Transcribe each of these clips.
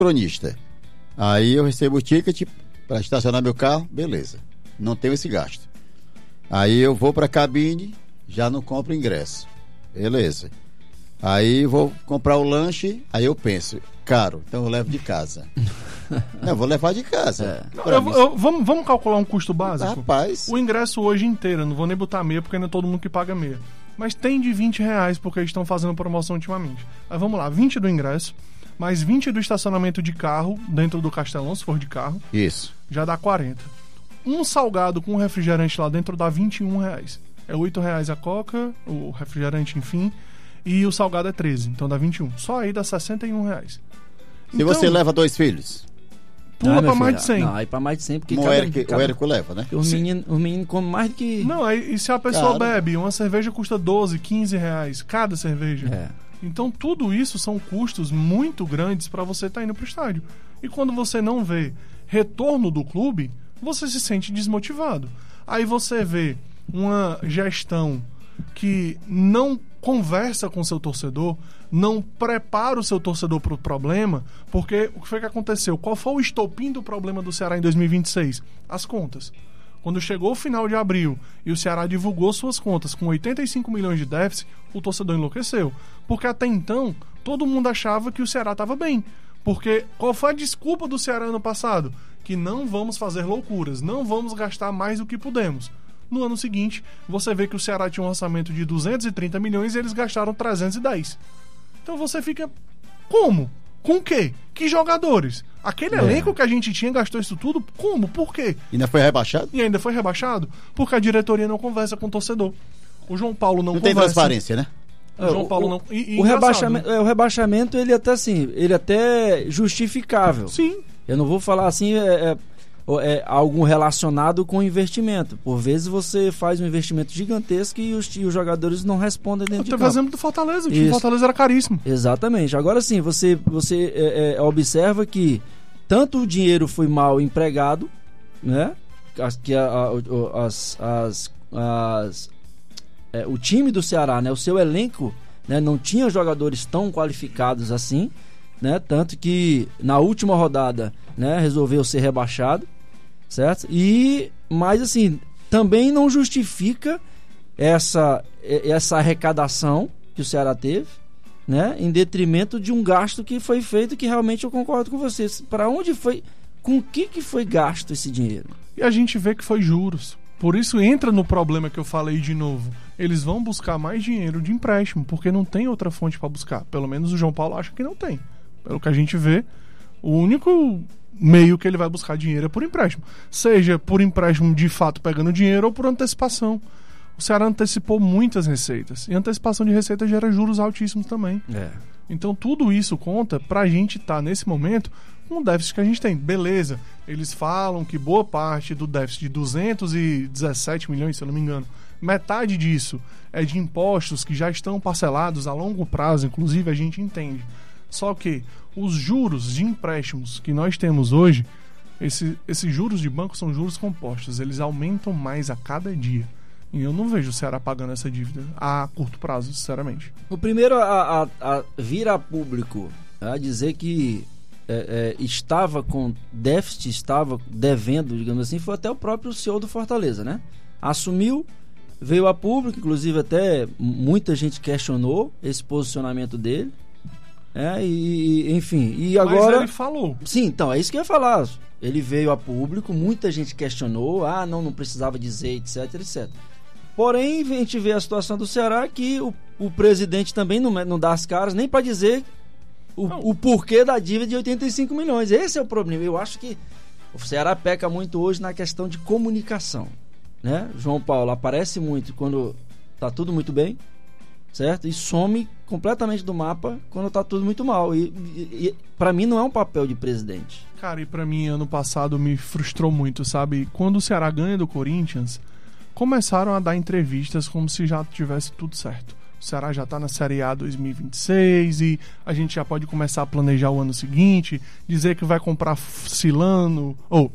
cronista. Aí eu recebo o ticket para estacionar meu carro, beleza. Não tenho esse gasto. Aí eu vou para a cabine, já não compro ingresso. Beleza. Aí vou comprar o lanche, aí eu penso, caro, então eu levo de casa. Não, vou levar de casa. Vamos calcular um custo básico? Rapaz. O ingresso hoje inteiro, não vou nem botar meia, porque não é todo mundo que paga meia. Mas tem de R$20, porque eles estão fazendo promoção ultimamente. Aí vamos lá, 20 do ingresso, mais 20 do estacionamento de carro, dentro do Castelão, se for de carro. Isso. Já dá 40. Um salgado com um refrigerante lá dentro dá R$21. É R$8 a coca, o refrigerante, enfim, e o salgado é 13, então dá 21. Só aí dá R$61. Se então, você leva 2 filhos, pula pra mais de 100. Não, aí pra mais de 100, porque o Érico leva, né? Os meninos comem mais do que... Não, aí, e se a pessoa bebe, uma cerveja custa R$12, R$15 cada cerveja. Então tudo isso são custos muito grandes para você estar indo pro estádio. E quando você não vê retorno do clube, você se sente desmotivado. Aí você vê uma gestão que não conversa com o seu torcedor, não prepara o seu torcedor para o problema, porque o que foi que aconteceu? Qual foi o estopim do problema do Ceará em 2026? As contas. Quando chegou o final de abril e o Ceará divulgou suas contas com 85 milhões de déficit, o torcedor enlouqueceu. Porque até então, todo mundo achava que o Ceará estava bem. Porque qual foi a desculpa do Ceará ano passado? Que não vamos fazer loucuras, não vamos gastar mais do que podemos. No ano seguinte, você vê que o Ceará tinha um orçamento de 230 milhões e eles gastaram 310. Então você fica... Como? Com o quê? Que jogadores? Aquele elenco que a gente tinha gastou isso tudo? Como? Por quê? E ainda foi rebaixado? E ainda foi rebaixado? Porque a diretoria não conversa com o torcedor. O João Paulo não conversa. Tem transparência, né? O João Paulo não... o rebaixamento, ele até assim, ele até justificável. Sim. Eu não vou falar assim... algo relacionado com investimento. Por vezes você faz um investimento gigantesco e os jogadores não respondem dentro de campo. Fazendo do Fortaleza, o time do Fortaleza era caríssimo. Exatamente. Agora sim, você observa que tanto o dinheiro foi mal empregado, né? O time do Ceará, né? O seu elenco, né? Não tinha jogadores tão qualificados assim, né? Tanto que na última rodada, né, resolveu ser rebaixado, certo? Mas assim, também não justifica essa arrecadação que o Ceará teve, né, em detrimento de um gasto que foi feito, que realmente eu concordo com vocês. Para onde foi, com o que foi gasto esse dinheiro? E a gente vê que foi juros. Por isso entra no problema que eu falei de novo. Eles vão buscar mais dinheiro de empréstimo, porque não tem outra fonte para buscar. Pelo menos o João Paulo acha que não tem. Pelo que a gente vê, o único meio que ele vai buscar dinheiro é por empréstimo. Seja por empréstimo de fato pegando dinheiro ou por antecipação. O Ceará antecipou muitas receitas. E antecipação de receita gera juros altíssimos também. Então tudo isso conta pra gente estar nesse momento com o déficit que a gente tem. Beleza, eles falam que boa parte do déficit de 217 milhões, se eu não me engano, metade disso é de impostos que já estão parcelados a longo prazo, inclusive a gente entende. Só que os juros de empréstimos que nós temos hoje, esses juros de banco são juros compostos, eles aumentam mais a cada dia. E eu não vejo o Ceará pagando essa dívida a curto prazo, sinceramente. O primeiro a vir a público a dizer que estava com déficit, estava devendo, digamos assim, foi até o próprio CEO do Fortaleza, né? Assumiu, veio a público, inclusive até muita gente questionou esse posicionamento dele. Enfim, e agora... Mas ele falou. Sim, então, é isso que eu ia falar. Ele veio a público, muita gente questionou, não precisava dizer, etc, etc. Porém, a gente vê a situação do Ceará que o presidente também não dá as caras nem para dizer o porquê da dívida de 85 milhões. Esse é o problema. Eu acho que o Ceará peca muito hoje na questão de comunicação, né? João Paulo aparece muito quando tá tudo muito bem, certo? E some completamente do mapa quando tá tudo muito mal. E para mim não é um papel de presidente. Cara, e pra mim ano passado me frustrou muito, sabe? Quando o Ceará ganha do Corinthians, começaram a dar entrevistas como se já tivesse tudo certo. O Ceará já tá na Série A 2026 e a gente já pode começar a planejar o ano seguinte, dizer que vai comprar Ciclano,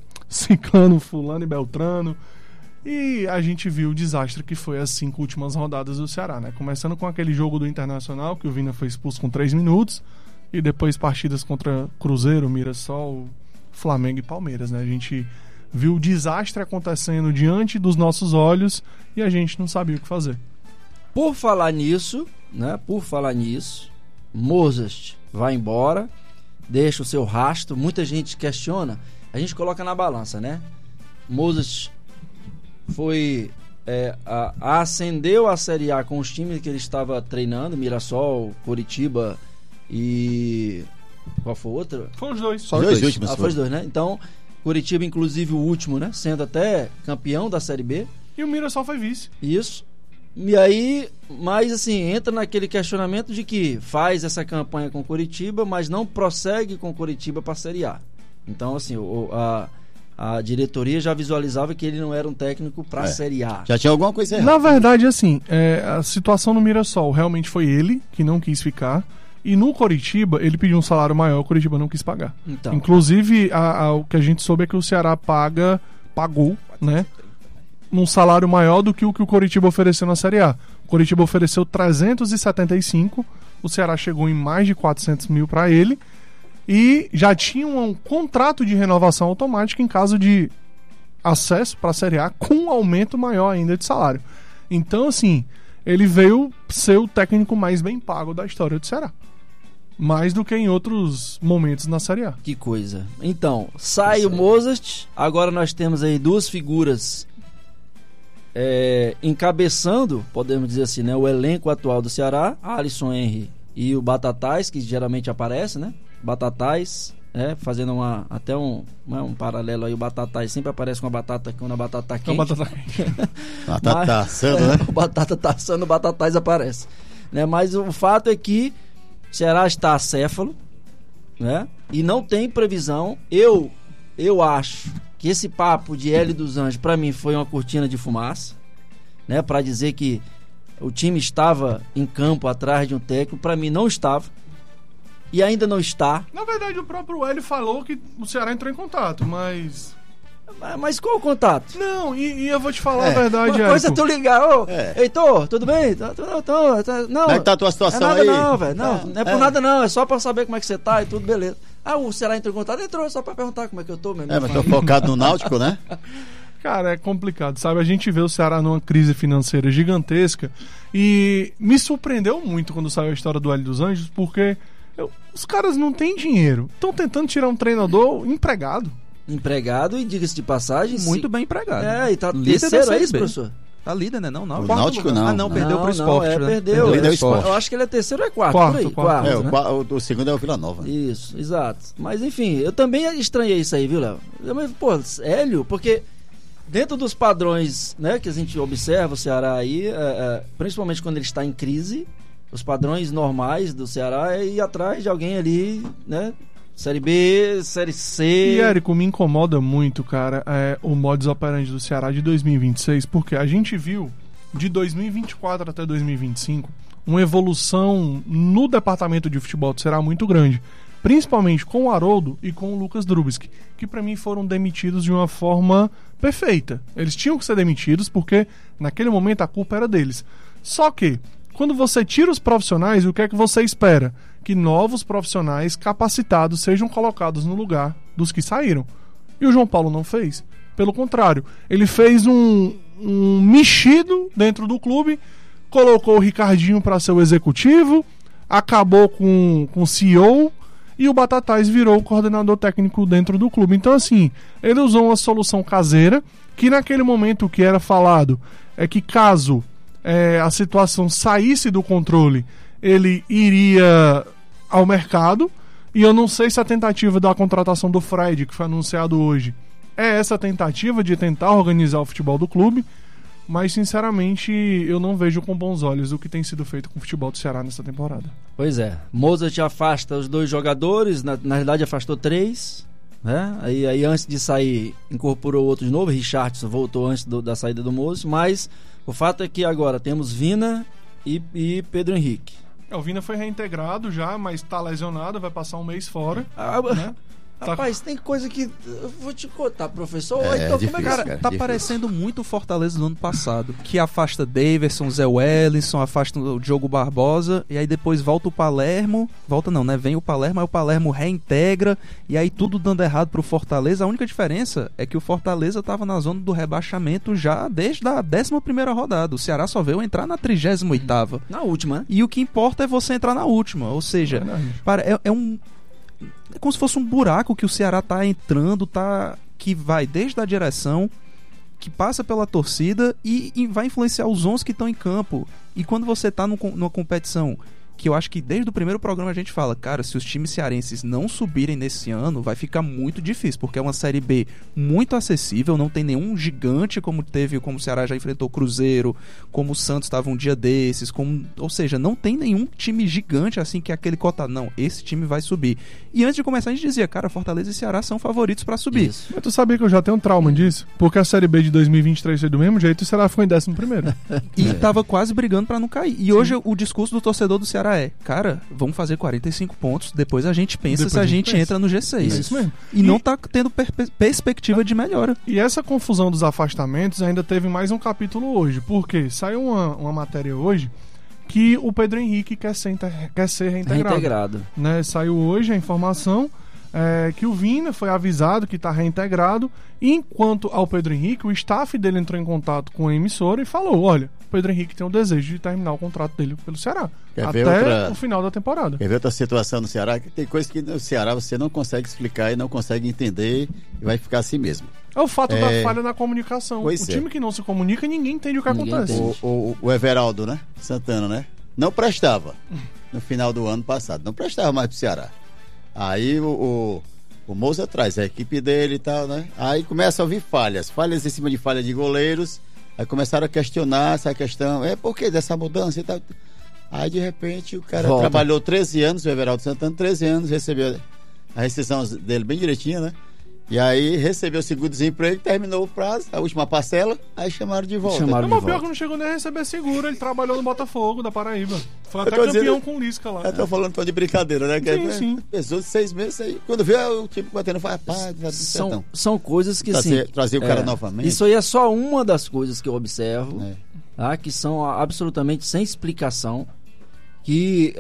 Fulano e Beltrano. E a gente viu o desastre que foi as 5 últimas rodadas do Ceará, né? Começando com aquele jogo do Internacional, que o Vina foi expulso com 3 minutos, e depois partidas contra Cruzeiro, Mirassol, Flamengo e Palmeiras, né? A gente viu o desastre acontecendo diante dos nossos olhos e a gente não sabia o que fazer. Por falar nisso, Moses vai embora, deixa o seu rastro. Muita gente questiona, a gente coloca na balança, né? Moses foi ascendeu a Série A com os times que ele estava treinando, Mirassol, Coritiba e... qual foi o outro? Foram os dois. Só os dois últimos. Foi os dois, né? Então, Coritiba, inclusive o último, né? Sendo até campeão da Série B. E o Mirassol foi vice. Isso. E aí, mas assim, entra naquele questionamento de que faz essa campanha com Coritiba, mas não prossegue com Coritiba para a Série A. Então, assim, a diretoria já visualizava que ele não era um técnico para a Série A. Já tinha alguma coisa errada. Na verdade, assim, a situação no Mirassol realmente foi ele que não quis ficar. E no Coritiba, ele pediu um salário maior, o Coritiba não quis pagar. Então. Inclusive, o que a gente soube é que o Ceará pagou, né? Um salário maior do que o Coritiba ofereceu na Série A. O Coritiba ofereceu 375, o Ceará chegou em mais de 400 mil para ele e já tinha um contrato de renovação automática em caso de acesso para a Série A com um aumento maior ainda de salário. Então, assim, ele veio ser o técnico mais bem pago da história do Ceará. Mais do que em outros momentos na Série A. Que coisa. Então, sai o Mozart, agora nós temos aí duas figuras encabeçando, podemos dizer assim, né, o elenco atual do Ceará, Alisson Henry e o Batatais, que geralmente aparece, né? Batatais, fazendo até um paralelo aí, o Batatais sempre aparece com a batata quando a batata tá quente. Batata tá assando, né? O batata tá assando, o Batatais aparece. Né? Mas o fato é que o Ceará está acéfalo, né? E não tem previsão. Eu acho que esse papo de Hélio dos Anjos, para mim, foi uma cortina de fumaça, né? Para dizer que o time estava em campo atrás de um técnico, para mim não estava. E ainda não está. Na verdade, o próprio Hélio falou que o Ceará entrou em contato, mas... Mas qual o contato? Não, e eu vou te falar a verdade, uma coisa é tu ligar, Heitor, tudo bem? Não, como é que tá a tua situação aí? Não, velho, não é por nada não, é só pra saber como é que você tá e tudo, beleza. O Ceará entrou em contato? Entrou, só pra perguntar como é que eu tô, meu amigo. Mas tô focado no Náutico, né? Cara, é complicado, sabe? A gente vê o Ceará numa crise financeira gigantesca e me surpreendeu muito quando saiu a história do Hélio dos Anjos, porque os caras não têm dinheiro, estão tentando tirar um treinador empregado e diga-se de passagem, muito bem empregado. E tá terceiro, é isso, professor? Tá líder, né? Não, o Náutico não. Não, perdeu pro Sport, né? Perdeu o Sport. Eu acho que ele é terceiro ou é quarto. Quarto, né? O segundo é o Vila Nova. Isso, exato. Mas enfim, eu também estranhei isso aí, viu, Léo? Pô, Hélio, porque dentro dos padrões, né, que a gente observa o Ceará aí, principalmente quando ele está em crise, os padrões normais do Ceará é ir atrás de alguém ali, né? Série B, Série C. E, Érico, me incomoda muito, cara, o modus operandi do Ceará de 2026, porque a gente viu de 2024 até 2025 uma evolução no departamento de futebol do Ceará muito grande, principalmente com o Haroldo e com o Lucas Drubsky, que pra mim foram demitidos de uma forma perfeita. Eles tinham que ser demitidos porque naquele momento a culpa era deles. Só que quando você tira os profissionais, o que é que você espera? Que novos profissionais capacitados sejam colocados no lugar dos que saíram. E o João Paulo não fez. Pelo contrário, ele fez um mexido dentro do clube, colocou o Ricardinho para ser o executivo, acabou com o CEO e o Batatais virou o coordenador técnico dentro do clube. Então, assim, ele usou uma solução caseira que naquele momento o que era falado é que caso a situação saísse do controle, ele iria ao mercado, e eu não sei se a tentativa da contratação do Fred, que foi anunciado hoje, é essa tentativa de tentar organizar o futebol do clube, mas sinceramente eu não vejo com bons olhos o que tem sido feito com o futebol do Ceará nessa temporada. Pois é, Mozart afasta os 2 jogadores, na verdade afastou 3, né? Aí antes de sair incorporou outro de novo, Richardson voltou antes da saída do Mozart, mas o fato é que agora temos Vina e Pedro Henrique. O Vina foi reintegrado já, mas está lesionado, vai passar um mês fora. Né? Rapaz, tem coisa que eu vou te contar, professor. Então, difícil, cara, tá difícil. Parecendo muito o Fortaleza do ano passado, que afasta Daverson, Zé Wellington, afasta o Diogo Barbosa, e aí depois volta o Palermo, vem o Palermo, aí o Palermo reintegra, e aí tudo dando errado pro Fortaleza. A única diferença é que o Fortaleza tava na zona do rebaixamento já desde a 11ª rodada. O Ceará só veio entrar na 38ª. Na última, né? E o que importa é você entrar na última, ou seja, é como se fosse um buraco que o Ceará tá entrando, que vai desde a direção, que passa pela torcida e vai influenciar os 11 que estão em campo. E quando você tá numa competição, que eu acho que desde o primeiro programa a gente fala, cara, se os times cearenses não subirem nesse ano, vai ficar muito difícil, porque é uma Série B muito acessível, não tem nenhum gigante como o Ceará já enfrentou o Cruzeiro, como o Santos estava um dia desses, ou seja, não tem nenhum time gigante assim que é aquele cotado, não, esse time vai subir. E antes de começar a gente dizia, cara, Fortaleza e Ceará são favoritos para subir. Isso. Mas tu sabia que eu já tenho um trauma disso? Porque a Série B de 2023 foi do mesmo jeito e o Ceará ficou em 11º. E tava quase brigando para não cair. E hoje o discurso do torcedor do Ceará cara, vamos fazer 45 pontos, depois a gente pensa se a gente entra no G6. É isso mesmo. E não tá tendo perspectiva de melhora. E essa confusão dos afastamentos ainda teve mais um capítulo hoje, porque saiu uma matéria hoje que o Pedro Henrique quer ser reintegrado. Né? Saiu hoje a informação que o Vina foi avisado que está reintegrado, e enquanto ao Pedro Henrique, o staff dele entrou em contato com a emissora e falou, olha, o Pedro Henrique tem o desejo de terminar o contrato dele pelo Ceará, até o final da temporada. Quer ver outra situação no Ceará? Que tem coisas que no Ceará você não consegue explicar e não consegue entender e vai ficar assim mesmo. É o fato da falha na comunicação. Time que não se comunica, ninguém entende o que acontece. O Everaldo, né? Santana, né? Não prestava no final do ano passado. Não prestava mais pro Ceará. Aí o Moza traz a equipe dele e tal, né? Aí começa a ouvir falhas em cima de falha de goleiros. Aí começaram a questionar essa questão. Por que dessa mudança e tal? Aí de repente o cara trabalhou 13 anos, o Everaldo Santana, 13 anos, recebeu a rescisão dele bem direitinho, né? E aí recebeu o seguro-desemprego, terminou o prazo, a última parcela, aí chamaram de volta. Mas pior que não chegou nem a receber seguro, ele trabalhou no Botafogo da Paraíba. Foi até campeão com o Lisca lá. Eu tô falando de brincadeira, né? Sim. Pessoas de 6 meses aí. Quando vê o time batendo, fala, são coisas que assim. Trazer o cara novamente. Isso aí é só uma das coisas que eu observo, que são absolutamente sem explicação. Que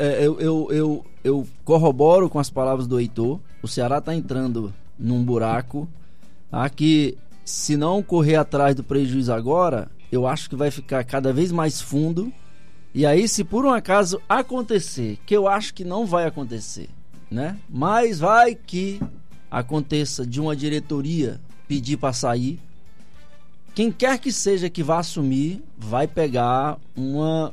eu corroboro com as palavras do Heitor. O Ceará tá entrando num buraco que, se não correr atrás do prejuízo agora, eu acho que vai ficar cada vez mais fundo. E aí, se por um acaso acontecer, que eu acho que não vai acontecer, né? Mas vai que aconteça de uma diretoria pedir para sair, quem quer que seja que vá assumir, vai pegar um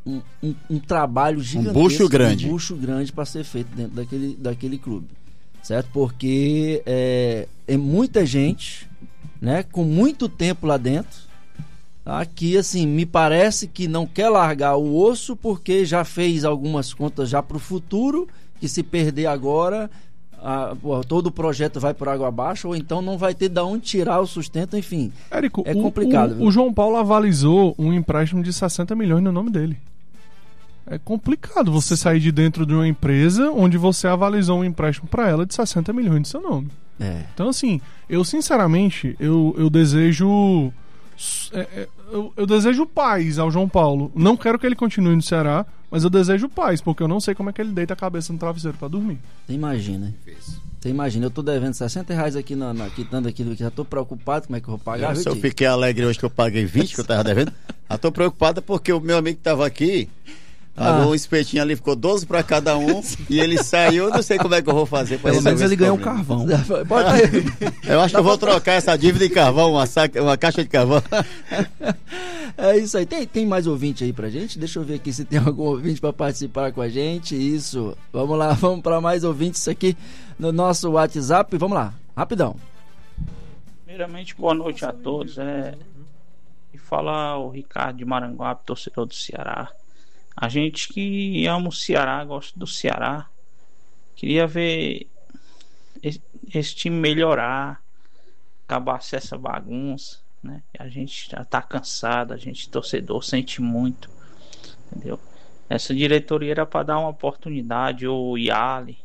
trabalho gigantesco, um bucho grande para ser feito dentro daquele clube. Certo? Porque é muita gente, né, com muito tempo lá dentro, que assim, me parece que não quer largar o osso porque já fez algumas contas já para o futuro, que se perder agora, todo o projeto vai por água abaixo, ou então não vai ter de onde tirar o sustento, enfim. Érico, é complicado. O João Paulo avalizou um empréstimo de 60 milhões no nome dele. É complicado você sair de dentro de uma empresa onde você avalizou um empréstimo para ela de 60 milhões de seu nome. Então, assim, eu sinceramente, eu desejo eu desejo paz ao João Paulo. Não quero que ele continue no Ceará, mas eu desejo paz, porque eu não sei como é que ele deita a cabeça no travesseiro para dormir. Você imagina, eu tô devendo R$60 aqui quitando aquilo que já tô preocupado, como é que eu vou pagar? Eu fiquei alegre hoje que eu paguei 20, que eu tava devendo. Já tô preocupado porque o meu amigo que tava aqui pagou um espetinho ali, ficou 12 para cada um e ele saiu, não sei como é que eu vou fazer. Pelo menos ele ganhou um carvão. Eu acho que eu vou trocar essa dívida em carvão, uma caixa de carvão. É isso aí. Tem mais ouvinte aí pra gente? Deixa eu ver aqui se tem algum ouvinte para participar com a gente. Isso. Vamos lá, vamos para mais ouvintes aqui no nosso WhatsApp. Vamos lá, rapidão. Primeiramente, boa noite a todos. E fala o Ricardo de Maranguape, torcedor do Ceará. A gente que ama o Ceará, gosta do Ceará, queria ver esse time melhorar, acabar essa bagunça, né? A gente já tá cansado, a gente torcedor sente muito, entendeu? Essa diretoria era para dar uma oportunidade, ou o Yali,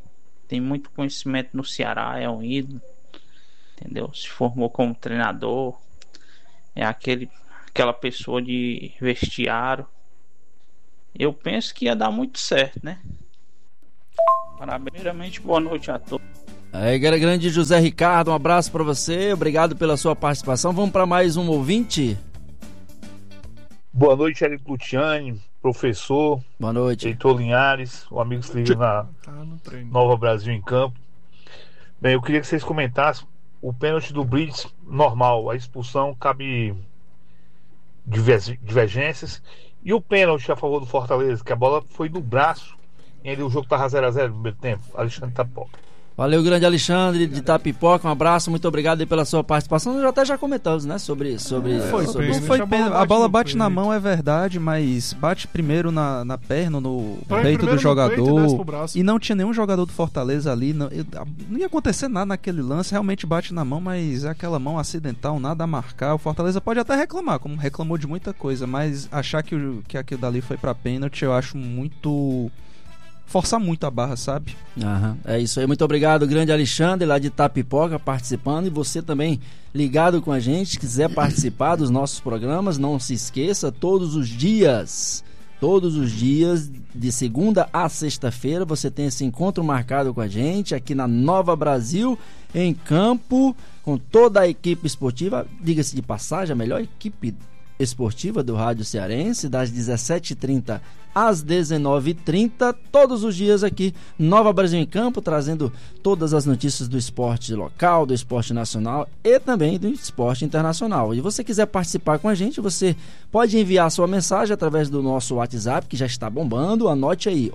tem muito conhecimento no Ceará, é um ídolo, entendeu? Se formou como treinador, é aquela pessoa de vestiário. Eu penso que ia dar muito certo, né? Primeiramente, boa noite a todos. Aí, grande José Ricardo, um abraço para você, obrigado pela sua participação. Vamos para mais um ouvinte. Boa noite, Eric Luciani, professor. Boa noite. Heitor Linhares, o amigo que se liga na Nova Brasil em Campo. Bem, eu queria que vocês comentassem o pênalti do Brits normal, a expulsão cabe divergências, e o pênalti a favor do Fortaleza, que a bola foi no braço e ainda o jogo estava 0-0 no primeiro tempo. Alexandre Tapipoca. Valeu, grande Alexandre de Tapipoca, um abraço, muito obrigado aí pela sua participação. Nós já comentamos, né, sobre não foi pênalti. A bola bate na mão, é verdade, mas bate primeiro na perna, no peito do jogador, e não tinha nenhum jogador do Fortaleza ali, não ia acontecer nada naquele lance, realmente bate na mão, mas é aquela mão acidental, nada a marcar. O Fortaleza pode até reclamar, como reclamou de muita coisa, mas achar que aquilo dali foi pra pênalti, eu acho muito... forçar muito a barra, sabe? É isso aí, muito obrigado, grande Alexandre lá de Tapipoca participando, e você também ligado com a gente, quiser participar dos nossos programas, não se esqueça, todos os dias de segunda a sexta-feira você tem esse encontro marcado com a gente aqui na Nova Brasil em Campo, com toda a equipe esportiva, diga-se de passagem, a melhor equipe esportiva do Rádio Cearense, das 17h30 às 19h30, todos os dias aqui, Nova Brasil em Campo, trazendo todas as notícias do esporte local, do esporte nacional e também do esporte internacional. E você quiser participar com a gente, você pode enviar sua mensagem através do nosso WhatsApp, que já está bombando, anote aí,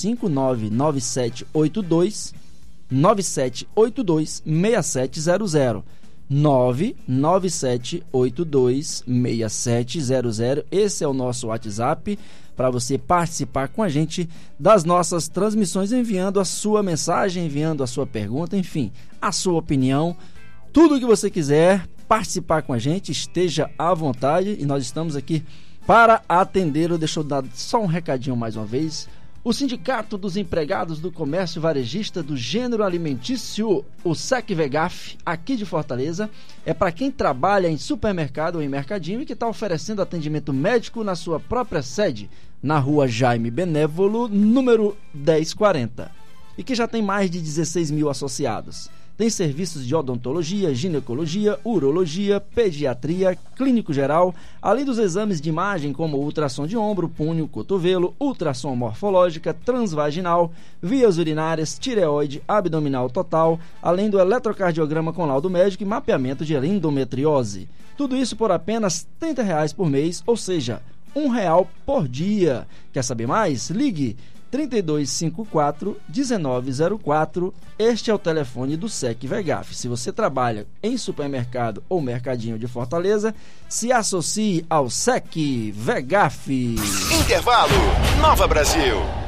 859-9782-6700. 997826700. Esse é o nosso WhatsApp para você participar com a gente das nossas transmissões, enviando a sua mensagem, enviando a sua pergunta, enfim, a sua opinião, tudo o que você quiser participar com a gente, esteja à vontade, e nós estamos aqui para atender. Deixa eu dar só um recadinho mais uma vez. O Sindicato dos Empregados do Comércio Varejista do Gênero Alimentício, o SEC-VEGAF, aqui de Fortaleza, é para quem trabalha em supermercado ou em mercadinho e que está oferecendo atendimento médico na sua própria sede, na rua Jaime Benévolo, número 1040, e que já tem mais de 16 mil associados. Tem serviços de odontologia, ginecologia, urologia, pediatria, clínico geral, além dos exames de imagem como ultrassom de ombro, punho, cotovelo, ultrassom morfológica, transvaginal, vias urinárias, tireoide, abdominal total, além do eletrocardiograma com laudo médico e mapeamento de endometriose. Tudo isso por apenas R$ 30 por mês, ou seja, R$1 por dia. Quer saber mais? Ligue 3254-1904. Este é o telefone do SEC-VEGAF. Se você trabalha em supermercado ou mercadinho de Fortaleza, se associe ao SEC-VEGAF. Intervalo Nova Brasil.